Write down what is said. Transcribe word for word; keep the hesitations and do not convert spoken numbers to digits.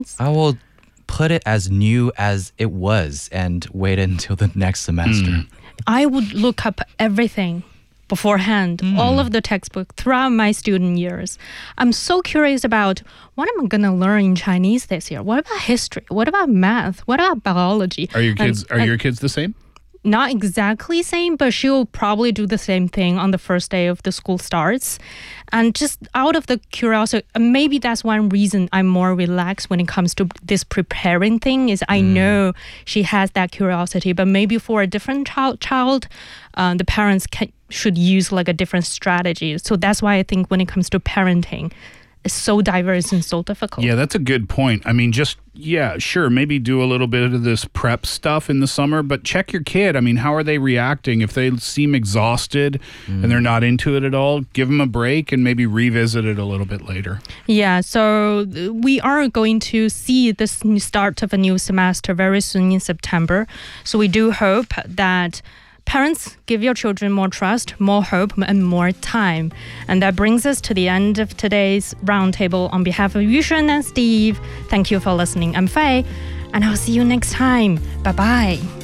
I will put it as new as it was and wait until the next semester. Mm. I would look up everything beforehand, Mm. all of the textbook throughout my student years. I'm so curious about what am I going to learn in Chinese this year? What about history? What about math? What about biology? Are your kids And- are and your kids the same? not exactly same, but she'll probably do the same thing on the first day of the school starts. And just out of the curiosity, maybe that's one reason I'm more relaxed when it comes to this preparing thing is I know she has that curiosity, but maybe for a different child, child uh, the parents can, should use like a different strategy. So that's why I think when it comes to parenting, it's so diverse and so difficult. Yeah, that's a good point. I mean, just, yeah, sure, maybe do a little bit of this prep stuff in the summer, but check your kid. I mean, how are they reacting? If they seem exhausted mm. and they're not into it at all, give them a break and maybe revisit it a little bit later. Yeah, so we are going to see this start of a new semester very soon in September. So we do hope that parents, give your children more trust, more hope, and more time. And that brings us to the end of today's roundtable. On behalf of Yushun and Steve, thank you for listening. I'm Faye, and I'll see you next time. Bye-bye.